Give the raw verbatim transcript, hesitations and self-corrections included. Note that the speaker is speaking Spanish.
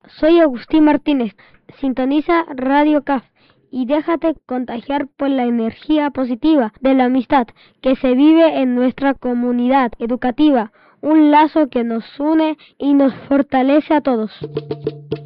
Soy Agustín Martínez. Sintoniza Radio C A F y déjate contagiar por la energía positiva de la amistad que se vive en nuestra comunidad educativa, un lazo que nos une y nos fortalece a todos.